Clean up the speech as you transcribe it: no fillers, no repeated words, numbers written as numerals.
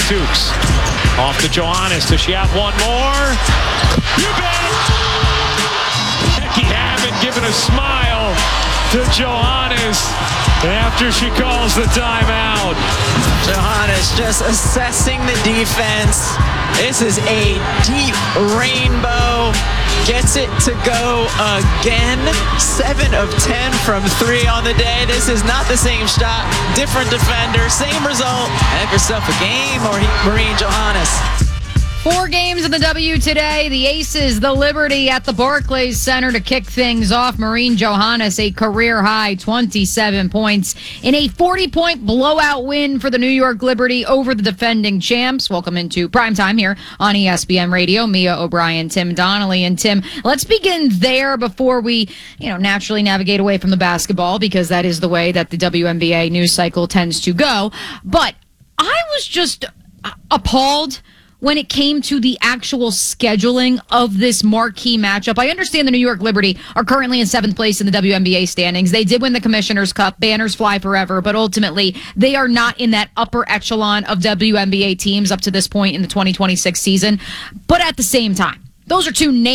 Stoops. Off to Johannes. Does she have one more? You bet! Becky Hammond giving a smile to Johannes after she calls the timeout. Johannes just assessing the defense. This is a deep rainbow. Gets it to go again. 7 of 10 from 3 on the day. This is not the same shot. Different defender. Same result. Have yourself a game, or Maureen Johannes. 4 games in the W today. The Aces, the Liberty at the Barclays Center to kick things off. Maureen Johannes, a career-high 27 points in a 40-point blowout win for the New York Liberty over the defending champs. Welcome into primetime here on ESPN Radio. Mia O'Brien, Tim Donnelly. And Tim, let's begin there before we, naturally navigate away from the basketball, because that is the way that the WNBA news cycle tends to go. But I was just appalled when it came to the actual scheduling of this marquee matchup. I understand the New York Liberty are currently in 7th place in the WNBA standings. They did win the Commissioner's Cup. Banners fly forever, but ultimately they are not in that upper echelon of WNBA teams up to this point in the 2026 season. But at the same time, those are two names